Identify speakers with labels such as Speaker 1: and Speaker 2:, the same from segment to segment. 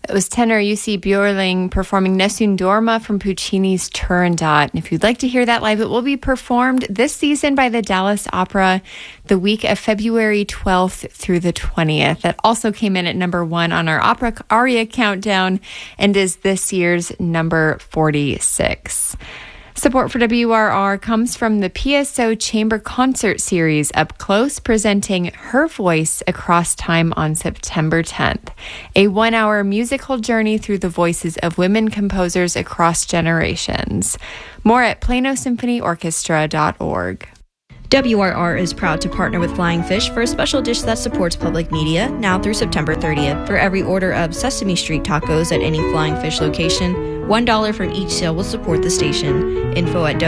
Speaker 1: It was tenor Jussi Björling performing Nessun Dorma from Puccini's Turandot. And if you'd like to hear that live, it will be performed this season by the Dallas Opera the week of February 12th through the 20th. That also came in at number 1 on our opera aria countdown and is this year's number 46. Support for WRR comes from the PSO Chamber Concert Series Up Close, presenting Her Voice Across Time on September 10th, a 1-hour musical journey through the voices of women composers across generations. More at planosymphonyorchestra.org.
Speaker 2: WRR is proud to partner with Flying Fish for a special dish that supports public media now through September 30th. For every order of Sesame Street tacos at any Flying Fish location, $1 from each sale will support the station. Info at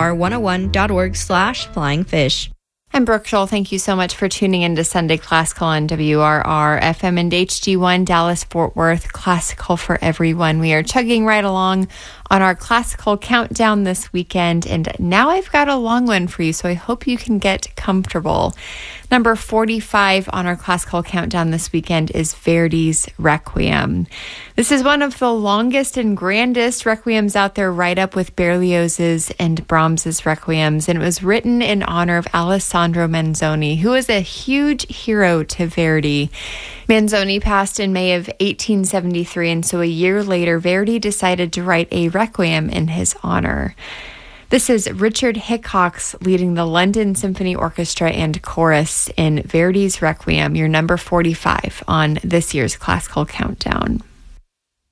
Speaker 2: WRR101.org/flyingfish.
Speaker 1: I'm Brooke Scholl. Thank you so much for tuning in to Sunday Classical on WRR FM and HD1 Dallas Fort Worth. Classical for everyone. We are chugging right along on our classical countdown this weekend, and now I've got a long one for you, so I hope you can get comfortable. Number 45 on our classical countdown this weekend is Verdi's Requiem. This is one of the longest and grandest requiems out there, right up with Berlioz's and Brahms's requiems, and it was written in honor of Alessandro Manzoni, who was a huge hero to Verdi. Manzoni passed in May of 1873, and so a year later, Verdi decided to write a requiem in his honor. This is Richard Hickox leading the London Symphony Orchestra and Chorus in Verdi's Requiem, your number 45 on this year's Classical Countdown.